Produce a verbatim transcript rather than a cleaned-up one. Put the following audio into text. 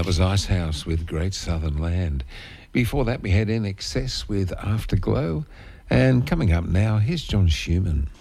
that was Icehouse with Great Southern Land. Before that, we had In Excess with Afterglow. And coming up now, here's John Schumann.